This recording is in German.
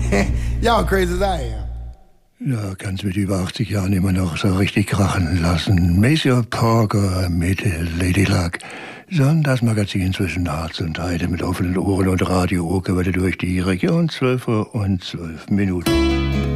Y'all crazy as I am. Ja, kannst mit über 80 Jahren immer noch so richtig krachen lassen. Maceo Parker mit Lady Luck. Sonntagsmagazin zwischen Harz und Heide mit offenen Ohren und Radio Oke durch die Region. 12 Uhr und 12 Minuten.